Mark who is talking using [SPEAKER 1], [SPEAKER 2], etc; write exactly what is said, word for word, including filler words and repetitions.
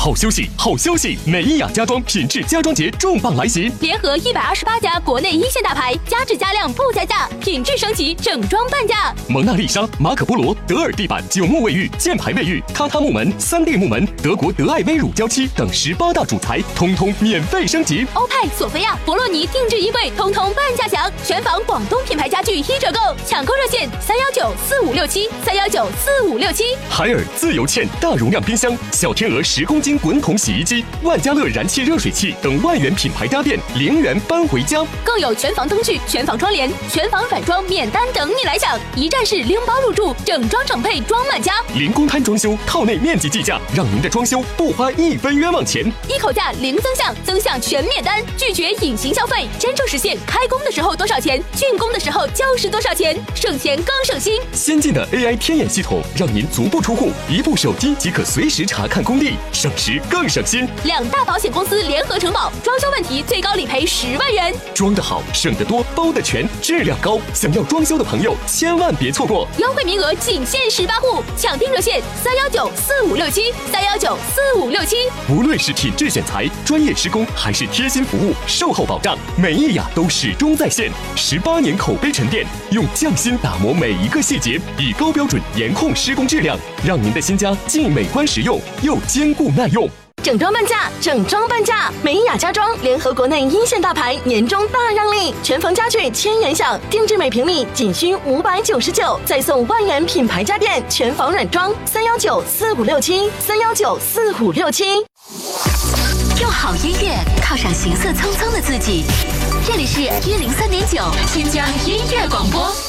[SPEAKER 1] 好休息，好消息！美伊雅家装品质家装节重磅来袭，
[SPEAKER 2] 联合一百二十八家国内一线大牌，加质加量不加价，品质升级，整装半价。
[SPEAKER 1] 蒙娜丽莎、马可波罗、德尔地板、九木卫浴、箭牌卫浴、榻榻木门、三 D 木门、德国德爱微乳胶漆等十八大主材，通通免费升级。
[SPEAKER 2] 欧派、索菲亚、博洛尼定制衣柜，通通半价享。全房广东品牌家具一折购，抢购热线三幺九四五六七三幺九四五六七。
[SPEAKER 1] 海尔自由茜大容量冰箱、小天鹅十公斤滚筒洗衣机、万家乐燃气热水器等万元品牌家电零元搬回家，
[SPEAKER 2] 更有全房灯具、全房窗帘、全房软装免单等你来抢，一站式拎包入住，整装整配装满家。
[SPEAKER 1] 零公摊装修，套内面积计价，让您的装修不花一分冤枉钱。
[SPEAKER 2] 一口价零增项，增项全免单，拒绝隐形消费，真正实现开工的时候多少钱，竣工的时候就是多少钱，省钱更省心。
[SPEAKER 1] 先进的 A I 天眼系统，让您足不出户，一部手机即可随时查看工地，省时更省心。
[SPEAKER 2] 两大保险公司联合承保，装修问题最高理赔十万元。
[SPEAKER 1] 装得好，省得多，包得全，质量高。想要装修的朋友，千万别错过，
[SPEAKER 2] 优惠名额仅限十八户，抢订热线三幺九四五六七三幺九四五六七。
[SPEAKER 1] 无论是品质选材、专业施工，还是贴心服务、售后保障，美伊雅都始终在线。十八年口碑沉淀，用匠心打磨每一个细节，以高标准严控施工质量，让您的新家既美观实用，又坚固耐用。
[SPEAKER 2] 整装半价，整装半价！美伊雅家装联合国内一线大牌，年终大让利，全房家具千元享，定制每平米仅需五百九十九，再送万元品牌家电，全房软装。三幺九四五六七三幺九四五六七。
[SPEAKER 3] 用好音乐犒赏行色匆匆的自己。这里是一零三点九新疆音乐广播。